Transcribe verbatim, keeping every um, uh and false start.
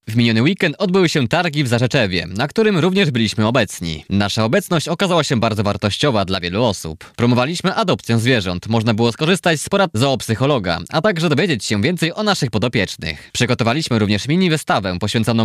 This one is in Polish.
W miniony weekend odbyły się targi w Zarzeczewie, na którym również byliśmy obecni. Nasza obecność okazała się bardzo wartościowa dla wielu osób. Promowaliśmy adopcję zwierząt, można było skorzystać z porad zoopsychologa, a także dowiedzieć się więcej o naszych podopiecznych. Przygotowaliśmy również mini wystawę poświęconą